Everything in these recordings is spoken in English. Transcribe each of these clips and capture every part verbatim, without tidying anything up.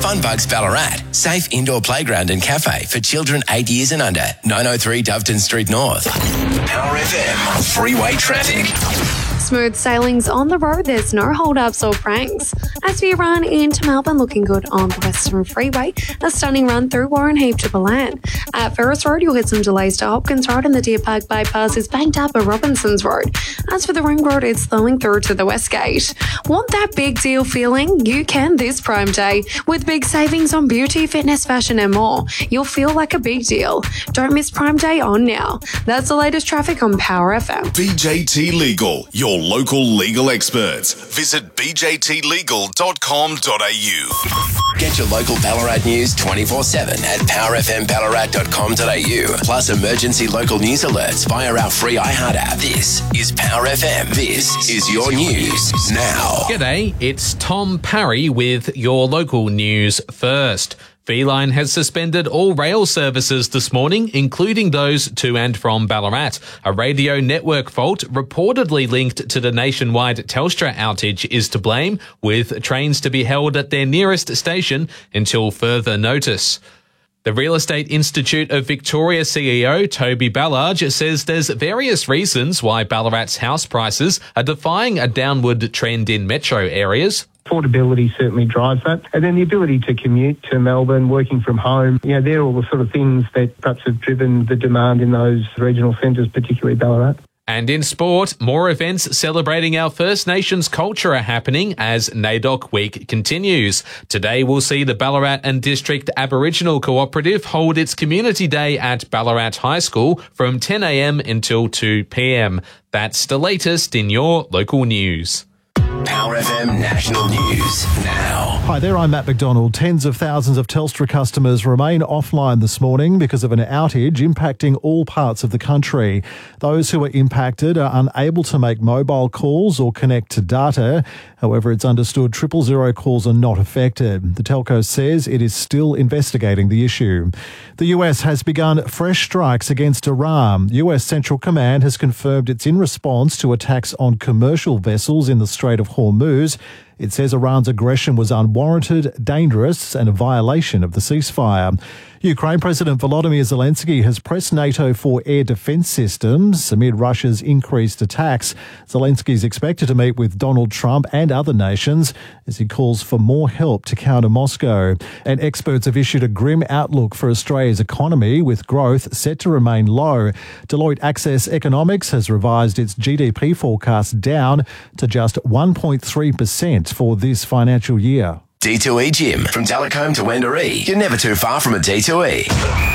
Funbugs Ballarat, safe indoor playground and cafe for children eight years and under. nine oh three Doveton Street North. Power F M freeway traffic. Smooth sailings on the road. There's no hold-ups or pranks. As we run into Melbourne, looking good on the Western Freeway. A stunning run through Warren Heap to Ballan. At Ferris Road, you'll hit some delays to Hopkins Road, and the Deer Park bypass is banked up at Robinson's Road. As for the Ring Road, it's slowing through to the West Gate. Want that big deal feeling? You can this Prime Day. With big savings on beauty, fitness, fashion and more. You'll feel like a big deal. Don't miss Prime Day on now. That's the latest traffic on Power F M. B J T Legal, your local legal experts. Visit b j t legal dot com dot a u. Get your local Ballarat news twenty-four seven at power f m ballarat dot com dot a u. Plus emergency local news alerts via our free iHeart app. This is Power F M. This is your news now. G'day, it's Tom Parry with your local news first. Feline has suspended all rail services this morning, including those to and from Ballarat. A radio network fault reportedly linked to the nationwide Telstra outage is to blame, with trains to be held at their nearest station until further notice. The Real Estate Institute of Victoria C E O Toby Ballard says there's various reasons why Ballarat's house prices are defying a downward trend in metro areas. Affordability certainly drives that. And then the ability to commute to Melbourne, working from home, you know, they're all the sort of things that perhaps have driven the demand in those regional centres, particularly Ballarat. And in sport, more events celebrating our First Nations culture are happening as NAIDOC Week continues. Today we'll see the Ballarat and District Aboriginal Cooperative hold its Community Day at Ballarat High School from ten a m until two p m. That's the latest in your local news. Power F M National News now. Hi there, I'm Matt McDonald. Tens of thousands of Telstra customers remain offline this morning because of an outage impacting all parts of the country. Those who are impacted are unable to make mobile calls or connect to data. However, it's understood triple zero calls are not affected. The telco says it is still investigating the issue. The U S has begun fresh strikes against Iran. U S Central Command has confirmed it's in response to attacks on commercial vessels in the Strait of Hormuz. It says Iran's aggression was unwarranted, dangerous, and a violation of the ceasefire. Ukraine President Volodymyr Zelensky has pressed NATO for air defence systems amid Russia's increased attacks. Zelensky is expected to meet with Donald Trump and other nations as he calls for more help to counter Moscow. And experts have issued a grim outlook for Australia's economy, with growth set to remain low. Deloitte Access Economics has revised its G D P forecast down to just one point three percent for this financial year. D two E Gym. From Delacombe to Wendouree, you're never too far from a D two E.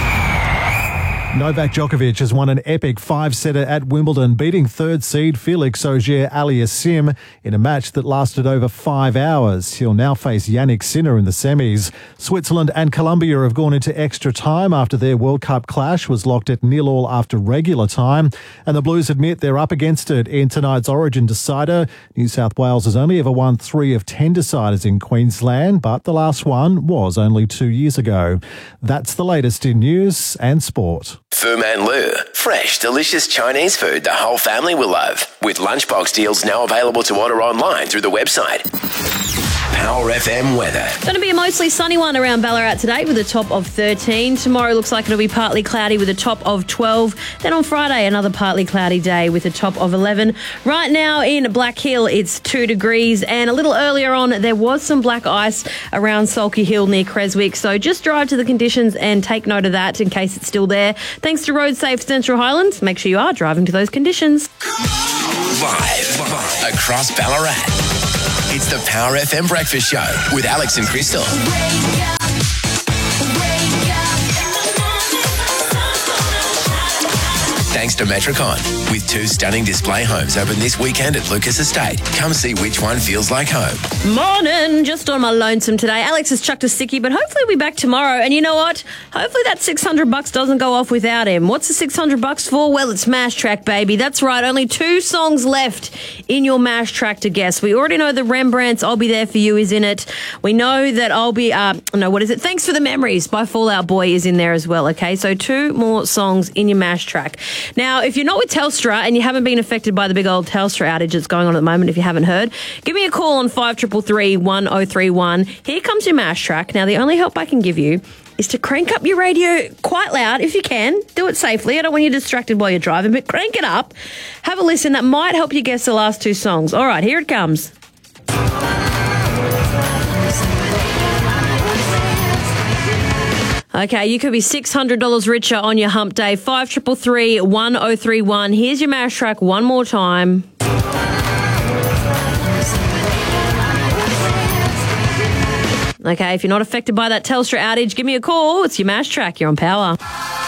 Novak Djokovic has won an epic five-setter at Wimbledon, beating third seed Felix Auger-Aliassime in a match that lasted over five hours. He'll now face Yannick Sinner in the semis. Switzerland and Colombia have gone into extra time after their World Cup clash was locked at nil all after regular time. And the Blues admit they're up against it in tonight's Origin decider. New South Wales has only ever won three of ten deciders in Queensland, but the last one was only two years ago. That's the latest in news and sport. Fu Man Lu. Fresh, delicious Chinese food the whole family will love. With lunchbox deals now available to order online through the website. Power F M weather. Going to be a mostly sunny one around Ballarat today with a top of thirteen. Tomorrow looks like it'll be partly cloudy with a top of twelve. Then on Friday, another partly cloudy day with a top of eleven. Right now in Black Hill, it's two degrees. And a little earlier on, there was some black ice around Sulky Hill near Creswick. So just drive to the conditions and take note of that in case it's still there. Thanks to Road Safe Central Highlands, make sure you are driving to those conditions. Live, live across Ballarat. It's the Power F M Breakfast Show with Alex and Crystal. Thanks to Metricon. With two stunning display homes open this weekend at Lucas Estate. Come see which one feels like home. Morning. Just on my lonesome today. Alex has chucked a sickie, but hopefully we'll be back tomorrow. And you know what? Hopefully that six hundred bucks doesn't go off without him. What's the six hundred bucks for? Well, it's Mash Track, baby. That's right. Only two songs left in your Mash Track to guess. We already know the Rembrandt's I'll Be There For You is in it. We know that I'll be, uh, no, what is it? Thanks for the Memories by Fall Out Boy is in there as well, okay? So two more songs in your Mash Track. Now, if you're not with Telstra and you haven't been affected by the big old Telstra outage that's going on at the moment, if you haven't heard, give me a call on five three three, one oh three one. Here comes your MASH track. Now, the only help I can give you is to crank up your radio quite loud if you can. Do it safely. I don't want you distracted while you're driving, but crank it up. Have a listen. That might help you guess the last two songs. All right, here it comes. Okay, you could be six hundred dollars richer on your hump day. five three three, one oh three one. Here's your MASH track one more time. Okay, if you're not affected by that Telstra outage, give me a call. It's your MASH track. You're on Power.